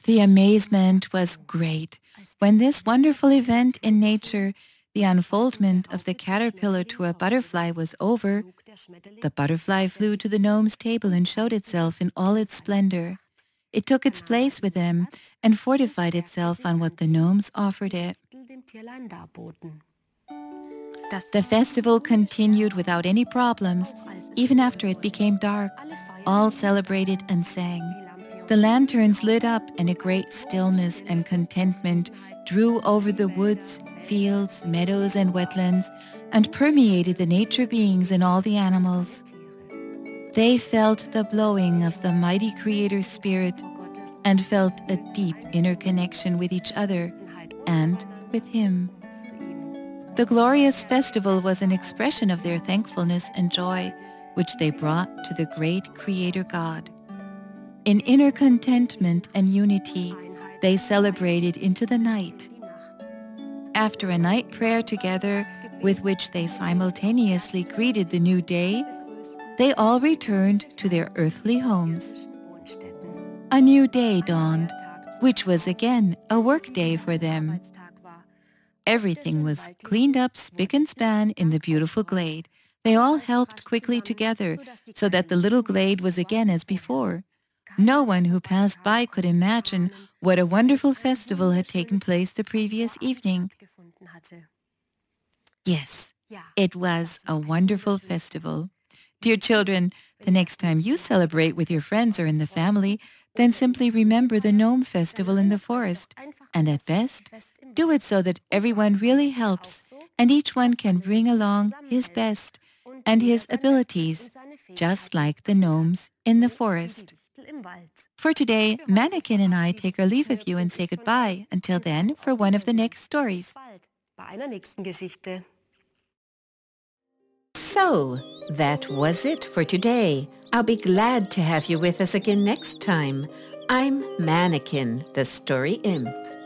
The amazement was great when this wonderful event in nature, the unfoldment of the caterpillar to a butterfly, was over. The butterfly flew to the gnome's table and showed itself in all its splendor. It took its place with them and fortified itself on what the gnomes offered it. The festival continued without any problems, even after it became dark. All celebrated and sang. The lanterns lit up, and a great stillness and contentment drew over the woods, fields, meadows, and wetlands, and permeated the nature beings and all the animals. They felt the blowing of the mighty Creator's Spirit and felt a deep inner connection with each other and with Him. The glorious festival was an expression of their thankfulness and joy, which they brought to the great Creator God. In inner contentment and unity, they celebrated into the night. After a night prayer together, with which they simultaneously greeted the new day, they all returned to their earthly homes. A new day dawned, which was again a work day for them. Everything was cleaned up spick and span in the beautiful glade. They all helped quickly together, so that the little glade was again as before. No one who passed by could imagine what a wonderful festival had taken place the previous evening. Yes, it was a wonderful festival. Dear children, the next time you celebrate with your friends or in the family, then simply remember the gnome festival in the forest, and at best, do it so that everyone really helps, and each one can bring along his best and his abilities, just like the gnomes in the forest. For today, Mannequin and I take our leave of you and say goodbye. Until then, for one of the next stories. So, that was it for today. I'll be glad to have you with us again next time. I'm Mannequin, the Story Imp.